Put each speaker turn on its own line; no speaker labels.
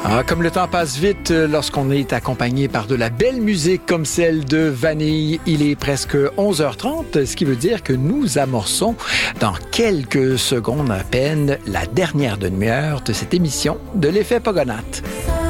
Ah, comme le temps passe vite lorsqu'on est accompagné par de la belle musique comme celle de Vanille. Il est presque 11h30, ce qui veut dire que nous amorçons dans quelques secondes à peine la dernière demi-heure de cette émission de l'effet Pogonates.